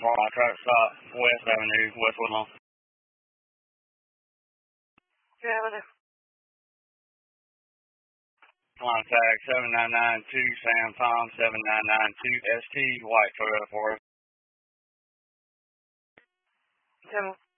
Farmline Truck Stop, West Avenue, West Woodlawn. Avenue. Contact 7992 Sam Tom 7992 ST, white Toyota Forest. 7.